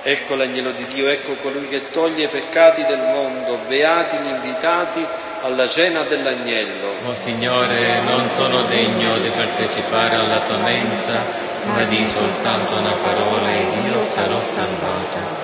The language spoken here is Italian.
Ecco l'agnello di Dio, ecco colui che toglie i peccati del mondo, beati gli invitati alla cena dell'agnello. O Signore, non sono degno di partecipare alla tua mensa, ma di soltanto una parola ed io sarò salvato.